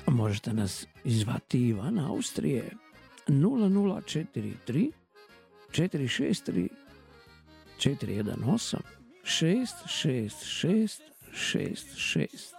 Možete nas izvati van Austrije 0043 463 418 666 66.